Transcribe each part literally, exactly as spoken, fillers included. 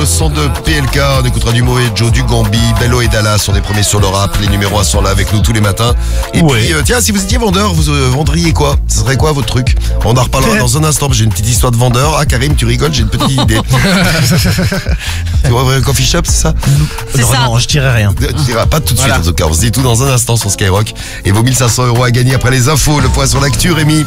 son de P L K. On écoutera du Moe Joe, du Gambi, Bello et Dallas sont les premiers sur le rap. Les numéros un sont là avec nous tous les matins. Et ouais. puis, euh, tiens, si vous étiez vendeur, vous euh, vendriez quoi? Ce serait quoi votre truc? On en reparlera dans un instant. J'ai une petite histoire de vendeur. Ah, Karim, tu rigoles, j'ai une petite idée. Tu vas ouvrir un coffee shop, c'est ça? C'est non, ça. non, je dirais rien. Tu diras pas tout de suite Voilà. en tout cas. On se dit tout dans un instant sur Skyrock. Et vos mille cinq cents euros à gagner après les infos. Le point sur l'actu, Rémi.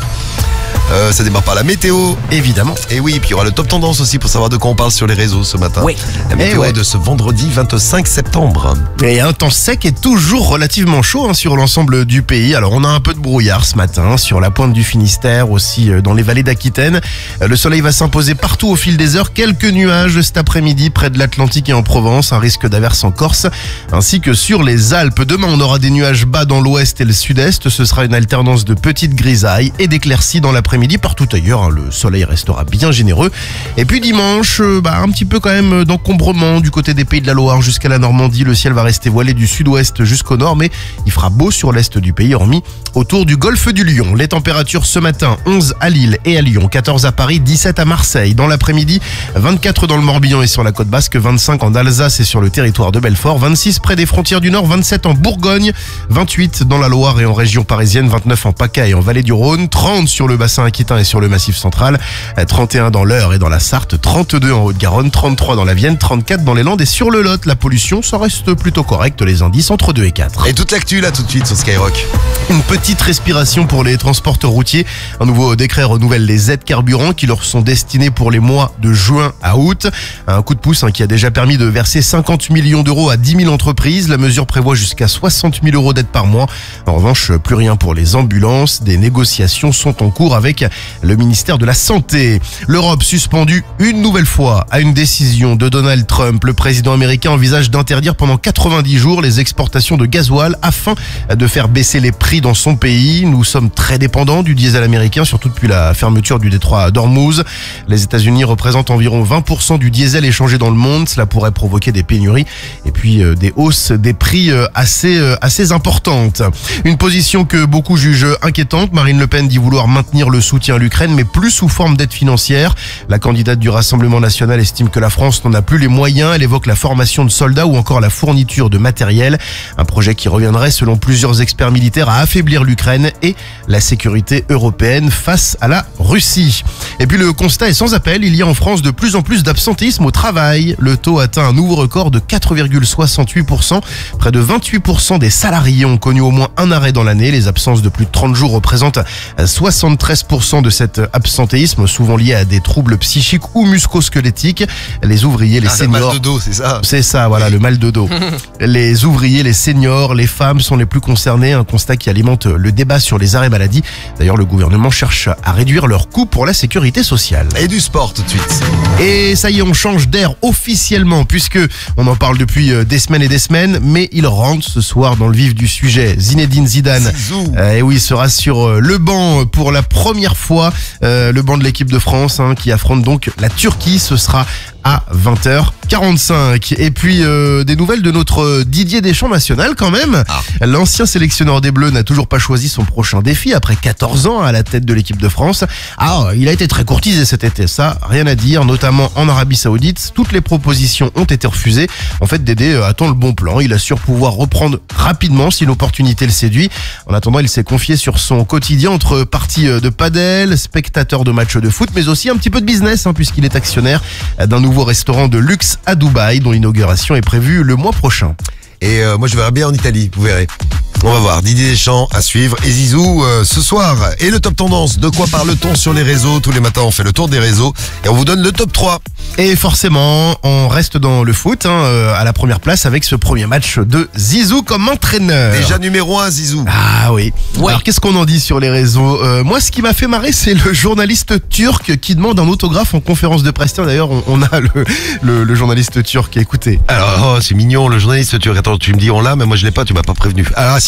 Euh, ça démarre par la météo, évidemment. Et oui, puis il y aura le top tendance aussi pour savoir de quoi on parle sur les réseaux ce matin. Oui. La météo Eh ouais. de ce vendredi vingt-cinq septembre. Et un temps sec et toujours relativement chaud hein, sur l'ensemble du pays. Alors on a un peu de brouillard ce matin sur la pointe du Finistère, aussi euh, dans les vallées d'Aquitaine. Euh, Le soleil va s'imposer partout au fil des heures. Quelques nuages cet après-midi près de l'Atlantique et en Provence. Un risque d'averse en Corse ainsi que sur les Alpes. Demain on aura des nuages bas dans l'ouest et le sud-est. Ce sera une alternance de petites grisailles et d'éclaircies dans l'après-midi. Partout ailleurs, hein, le soleil restera bien généreux. Et puis dimanche, euh, bah, un petit peu quand même d'encombrement du côté des Pays de la Loire jusqu'à la Normandie. Le ciel va rester voilé du sud-ouest jusqu'au nord, mais il fera beau sur l'est du pays, hormis autour du golfe du Lion. Les températures ce matin, onze à Lille et à Lyon, quatorze à Paris, dix-sept à Marseille. Dans l'après-midi, vingt-quatre dans le Morbihan et sur la côte basque, vingt-cinq en Alsace et sur le territoire de Belfort, vingt-six près des frontières du Nord, vingt-sept en Bourgogne, vingt-huit dans la Loire et en région parisienne, vingt-neuf en PACA et en vallée du Rhône, trente sur le bassin aquitain et sur le massif central, trente et un dans l'Eure et dans la Sarthe, trente-deux en Haute-Garonne, trente-trois dans la Vienne, trente-quatre dans les Landes et sur le Lot. La pollution, ça reste plutôt correct, les indices entre deux et quatre. Et toute l'actu là tout de suite sur Skyrock. Une petite respiration pour les transporteurs routiers. Un nouveau décret renouvelle les aides carburant qui leur sont destinées pour les mois de juin à août. Un coup de pouce hein, qui a déjà permis de verser cinquante millions d'euros à dix mille entreprises. La mesure prévoit jusqu'à soixante mille euros d'aide par mois. En revanche, plus rien pour les ambulances. Des négociations sont en cours avec le ministère de la Santé. L'Europe suspendue une nouvelle fois à une décision de Donald Trump. Le président américain envisage d'interdire pendant quatre-vingt-dix jours les exportations de gasoil afin de faire baisser les prix dans son pays. Nous sommes très dépendants du diesel américain, surtout depuis la fermeture du détroit d'Ormuz. Les États-Unis représentent environ vingt pour cent du diesel échangé dans le monde. Cela pourrait provoquer des pénuries et puis euh, des hausses des prix euh, assez, euh, assez importantes. Une position que beaucoup jugent inquiétante. Marine Le Pen dit vouloir maintenir le soutien à l'Ukraine, mais plus sous forme d'aide financière. La candidate du Rassemblement national estime que la France n'en a plus les moyens. Elle évoque la formation de soldats ou encore la fourniture de matériel. Un projet qui reviendrait, selon plusieurs experts militaires, à affaiblir l'Ukraine et la sécurité européenne face à la Russie. Et puis le constat est sans appel. Il y a en France de plus en plus d'absentéisme au travail. Le taux atteint un nouveau record de quatre virgule soixante-huit pour cent. Près de vingt-huit pour cent des salariés ont connu au moins un arrêt dans l'année. Les absences de plus de trente jours représentent soixante-treize pour cent de cet absentéisme, souvent lié à des troubles psychiques ou musculo-squelettiques. Les ouvriers, les Ah, le seniors... mal de dos, c'est ça. C'est ça, voilà, le mal de dos. Les ouvriers, les seniors, les femmes sont les plus concernés. Un constat qui alimente le débat sur les arrêts maladie. D'ailleurs, le gouvernement cherche à réduire leurs coûts pour la sécurité sociale. Et du sport tout de suite. Et ça y est, on change d'air officiellement, puisque on en parle depuis des semaines et des semaines, mais il rentre ce soir dans le vif du sujet. Zinedine Zidane, Zizou. euh, et oui, sera sur le banc pour la première fois, euh, le banc de l'équipe de France, hein, qui affronte donc la Turquie. Ce sera à vingt heures quarante-cinq. Et puis euh, des nouvelles de notre Didier Deschamps national quand même. Ah. L'ancien sélectionneur des Bleus n'a toujours pas choisi son prochain défi après quatorze ans à la tête de l'équipe de France. Ah, il a été très courtisé cet été, ça, rien à dire, notamment en Arabie Saoudite. Toutes les propositions ont été refusées. En fait, Dédé attend le bon plan. Il assure pouvoir reprendre rapidement si l'opportunité le séduit. En attendant, il s'est confié sur son quotidien entre parties de padel, spectateur de matchs de foot, mais aussi un petit peu de business, hein, puisqu'il est actionnaire d'un nouveau restaurant de luxe à Dubaï, dont l'inauguration est prévue le mois prochain. Et euh, moi je verrai bien en Italie, vous verrez. On va voir Didier Deschamps à suivre et Zizou euh, ce soir. Et le top tendance, de quoi parle-t-on sur les réseaux? Tous les matins on fait le tour des réseaux et on vous donne le top trois. Et forcément, on reste dans le foot, hein, euh, à la première place avec ce premier match de Zizou comme entraîneur. Déjà numéro un, Zizou. Ah oui. Ouais. Alors qu'est-ce qu'on en dit sur les réseaux? euh, Moi, ce qui m'a fait marrer, c'est le journaliste turc qui demande un autographe en conférence de presse. Tiens, d'ailleurs, on, on a le, le, le journaliste turc. Écoutez. Alors oh, c'est mignon le journaliste turc. Attends, tu me dis on l'a, mais moi je l'ai pas, tu m'as pas prévenu. Alors si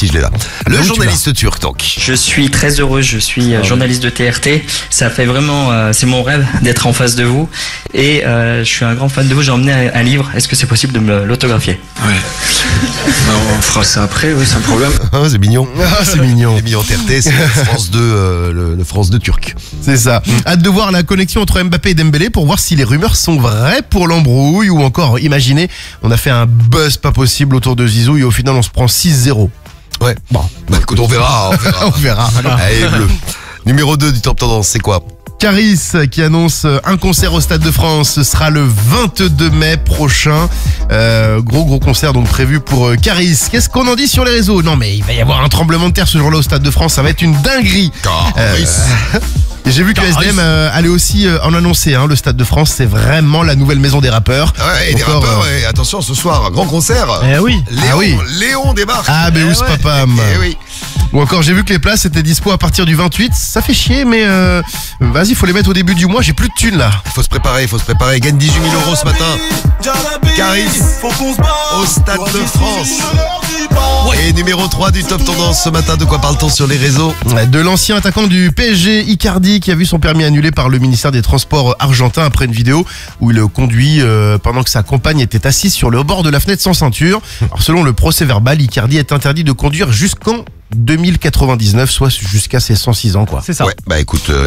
si, je l'ai là. Le où tu journaliste turc, donc. Je suis très heureux, je suis euh, journaliste de T R T. Ça fait vraiment, euh, c'est mon rêve d'être en face de vous. Et euh, je suis un grand fan de vous. J'ai emmené un, un livre. Est-ce que c'est possible de me l'autographier? Ouais. Bah, on fera ça après, oui, sans problème. Ah, c'est mignon. Ah, c'est mignon. C'est mignon, T R T, c'est le France deux, euh, le, le France deux turc. C'est ça. Hâte de voir la connexion entre Mbappé et Dembélé pour voir si les rumeurs sont vraies pour l'embrouille ou encore, imaginez, on a fait un buzz pas possible autour de Zizou et au final on se prend six zéro. Ouais. Bon, bah écoute, on verra. On verra. On verra. Allez, bleu. Numéro deux du Top Tendance, c'est quoi? Caris qui annonce un concert au Stade de France, ce sera le vingt-deux mai prochain. Euh, gros gros concert donc prévu pour euh, Caris. Qu'est-ce qu'on en dit sur les réseaux? Non mais il va y avoir un tremblement de terre ce jour-là au Stade de France, ça va être une dinguerie. Caris. Euh, et j'ai vu que S D M euh, allait aussi euh, en annoncer, hein, le Stade de France c'est vraiment la nouvelle maison des rappeurs. Ouais, et des Encore, rappeurs, euh, ouais, attention, ce soir, grand concert. Eh oui. Léon, Ah oui. Léon débarque. Ah, ben Eh où ce ouais. papam. Eh oui. Ou encore j'ai vu que les places étaient dispo à partir du vingt-huit. Ça fait chier mais euh, vas-y faut les mettre au début du mois, j'ai plus de thunes là. Il faut se préparer, il faut se préparer. Gagne dix-huit mille euros ce matin. Caris au Stade de France. Et numéro trois du Top Tendance ce matin, de quoi parle-t-on sur les réseaux? De l'ancien attaquant du P S G, Icardi, qui a vu son permis annulé par le ministère des Transports argentin après une vidéo où il conduit euh, pendant que sa compagne était assise sur le bord de la fenêtre sans ceinture. Alors selon le procès verbal, Icardi est interdit de conduire jusqu'en deux mille quatre-vingt-dix-neuf, soit jusqu'à ses cent six ans quoi. C'est ça. Ouais, bah écoute, euh,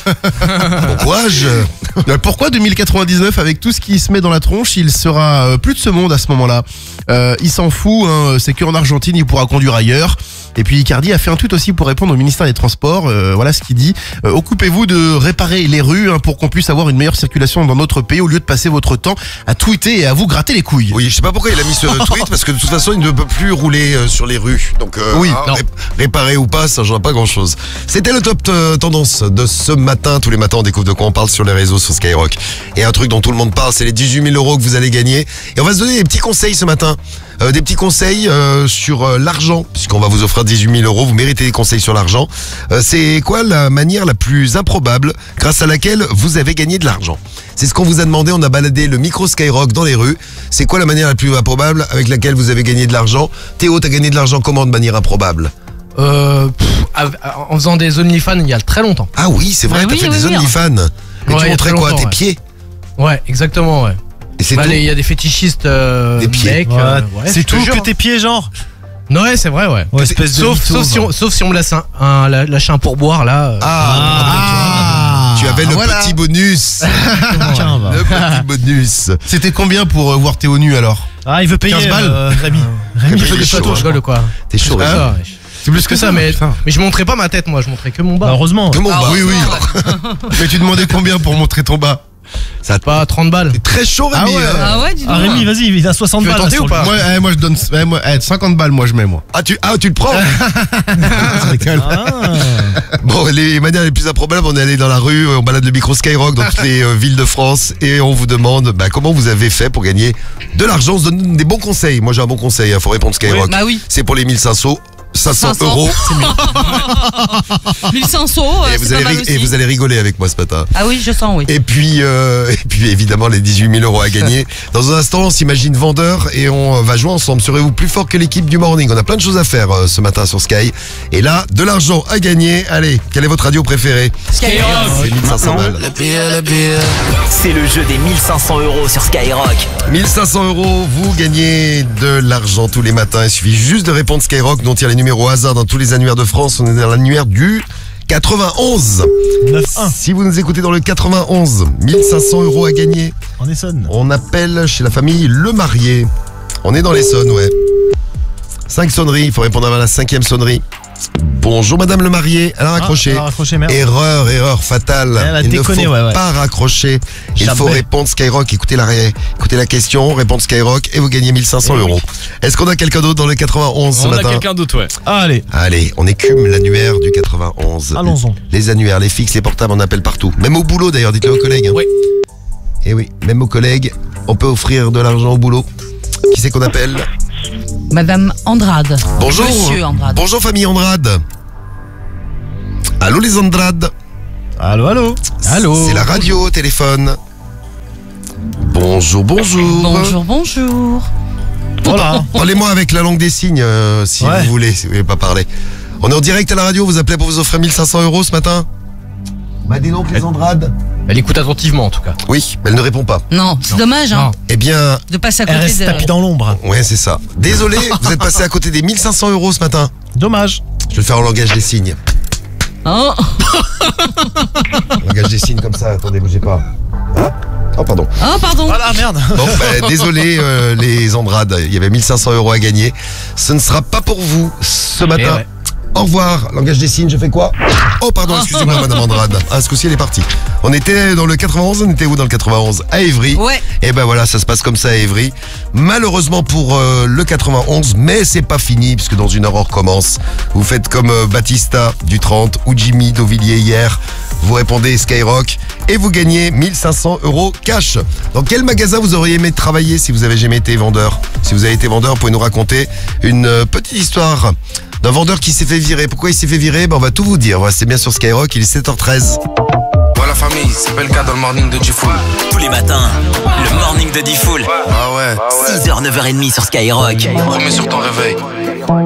bon courage. Euh, Pourquoi deux mille quatre-vingt-dix-neuf? Avec tout ce qui se met dans la tronche, il sera euh, plus de ce monde à ce moment-là. Euh, il s'en fout, hein, c'est qu'en Argentine, il pourra conduire ailleurs. Et puis Icardi a fait un tweet aussi pour répondre au ministère des Transports. Euh, voilà ce qu'il dit. Euh, Occupez-vous de réparer les rues hein, pour qu'on puisse avoir une meilleure circulation dans notre pays au lieu de passer votre temps à tweeter et à vous gratter les couilles. Oui, je sais pas pourquoi il a mis ce tweet, parce que de toute façon, il ne peut plus rouler euh, sur les rues. Donc, euh, Oui, hein, non. ré- réparer ou pas, ça change pas grand-chose. C'était le Top euh, Tendance de ce matin. Tous les matins, on découvre de quoi on parle sur les réseaux, sur Skyrock. Et un truc dont tout le monde parle, c'est les dix-huit mille euros que vous allez gagner. Et on va se donner des petits conseils ce matin. Euh, des petits conseils euh, sur euh, l'argent, puisqu'on va vous offrir dix-huit mille euros. Vous méritez des conseils sur l'argent. Euh, c'est quoi la manière la plus improbable grâce à laquelle vous avez gagné de l'argent? C'est ce qu'on vous a demandé. On a baladé le micro Skyrock dans les rues. C'est quoi la manière la plus improbable avec laquelle vous avez gagné de l'argent? Théo, t'as gagné de l'argent comment de manière improbable? Euh, pff, av- en faisant des OnlyFans il y a très longtemps. Ah oui, c'est vrai, Ah t'as oui, fait oui, des oui. OnlyFans. Et Ouais, tu il y a montrais très quoi? longtemps, Tes ouais. pieds? Ouais, exactement, ouais. Et c'est Bah, tout? les- Il y a des fétichistes euh, Des pieds. mecs. Ouais, euh, ouais, c'est je te tout jure. que tes pieds, genre. Ouais, c'est vrai, ouais. Ouais, espèce de Sauf, mytho, sauf, si va. on, sauf si on me laisse un, un, la- lâcher un pourboire là. euh, Ah, tu avais le voilà. petit bonus. Tiens, va. Le petit bonus. C'était combien pour euh, voir Théo nu alors? Ah, il veut payer. quinze balles. euh, Rémi. Rémi, Rémi, il veut il est des chaud, photos, hein. je je rigole quoi. T'es chaud, C'est Rémi. ça, ouais. C'est plus que ça, mais, mais je montrais pas ma tête, moi, je montrais que mon Bah, bas. heureusement. Comment Ah on va? oui, oui. Mais tu demandais combien pour montrer ton bas? Ça Pas trente balles. T'es très chaud, Rémi. Ah ouais. hein. Ah ouais, dis donc. Ah, Rémi, vas-y, il a soixante Tu veux balles. tenter là, ou sur pas le- Moi, eh, moi je donne eh, moi, eh, cinquante balles, moi je mets moi. Ah, tu, ah, tu le prends? Je rigole. Ah. Bon, les manières les plus improbables, on est allé dans la rue, on balade le micro Skyrock dans toutes les euh, villes de France et on vous demande bah, comment vous avez fait pour gagner de l'argent. On se donne des bons conseils. Moi, j'ai un bon conseil, il faut répondre Skyrock. Bah oui. C'est pour les mille cinq cents. cinq cents cinq cents. euros. mille cinq cents, euh, Et vous, c'est pas allez, mal ri- aussi. et vous allez rigoler avec moi ce matin. Ah oui, je sens, oui. Et puis, euh, et puis évidemment, les dix-huit mille euros à gagner. Dans un instant, on s'imagine vendeur et on va jouer ensemble. Serez-vous plus fort que l'équipe du Morning? On a plein de choses à faire euh, ce matin sur Sky. Et là, de l'argent à gagner. Allez, quelle est votre radio préférée? Skyrock. C'est mille cinq cents balles. C'est le jeu des mille cinq cents euros sur Skyrock. mille cinq cents euros, vous gagnez de l'argent tous les matins. Il suffit juste de répondre Skyrock, dont il y a les numéros au hasard dans tous les annuaires de France. On est dans l'annuaire du quatre-vingt-onze. neuf un. Si vous nous écoutez dans le quatre-vingt-onze, mille cinq cents euros à gagner. En Essonne. On appelle chez la famille Le Marié. On est dans l'Essonne, ouais. Cinq sonneries, il faut répondre à la cinquième sonnerie. Bonjour Madame Le Marié, elle a raccroché. Ah, elle a raccroché, merde. Erreur, erreur fatale. Elle a Il ne faut déconné, ouais, ouais. pas raccrocher. Il Jamais. faut répondre Skyrock. Écoutez la, ré- écoutez la question, répondre Skyrock et vous gagnez mille cinq cents Eh oui. euros. Est-ce qu'on a quelqu'un d'autre dans le quatre-vingt-onze ce On a matin? quelqu'un d'autre, ouais. Ah, allez, Allez, on écume l'annuaire du quatre-vingt-onze. allons-en. Les annuaires, les fixes, les portables, on appelle partout. Même au boulot d'ailleurs, dites-le aux collègues. hein. Oui. Et oui, même aux collègues, on peut offrir de l'argent au boulot. Qui c'est qu'on appelle? Madame Andrade. Bonjour. Monsieur Andrade. Bonjour famille Andrade. Allô les Andrade. Allô, allô. Allô. C'est la radio au téléphone. Bonjour, bonjour. Bonjour, bonjour. Voilà. Parlez-moi avec la langue des signes, euh, si Ouais. vous voulez, si vous voulez pas parler. On est en direct à la radio, vous appelez pour vous offrir mille cinq cents euros ce matin? Bah dis donc les Andrades. Elle écoute attentivement en tout cas. Oui, mais elle ne répond pas. Non, c'est dommage, hein, Non. Eh bien, de passer à Elle côté reste de... tapis dans l'ombre. ouais c'est ça. Désolé, vous êtes passé à côté des mille cinq cents euros ce matin. Dommage. Je vais le faire en langage des signes. Oh, Langage des signes comme ça, attendez, bougez pas. Hein? Oh pardon. oh pardon. Voilà, merde. Bon, bah, désolé euh, les Andrades, il y avait mille cinq cents euros à gagner. Ce ne sera pas pour vous ce matin. Eh ouais. Au revoir, langage des signes, je fais quoi? Oh pardon, excusez-moi madame Andrade. Ah, ce coup-ci elle est partie. On était dans le quatre-vingt-onze, on était où dans le quatre-vingt-onze? À Évry. Ouais. Et ben voilà, ça se passe comme ça à Évry. Malheureusement pour euh, le quatre-vingt-onze, mais c'est pas fini puisque dans une heure on recommence. Vous faites comme euh, Batista du trente ou Jimmy d'Auvilliers hier. Vous répondez Skyrock et vous gagnez mille cinq cents euros cash. Dans quel magasin vous auriez aimé travailler si vous avez jamais été vendeur? Si vous avez été vendeur, vous pouvez nous raconter une euh, petite histoire d'un vendeur qui s'est fait virer. Pourquoi il s'est fait virer? Ben on va tout vous dire. Voilà, c'est bien sur Skyrock, il est sept heures treize. Voilà famille, c'est pas le cas dans le morning de Diffoul. Tous les matins, le morning de Diffoul. Ah ouais, six heures, neuf heures trente sur Skyrock. remets sur ton réveil.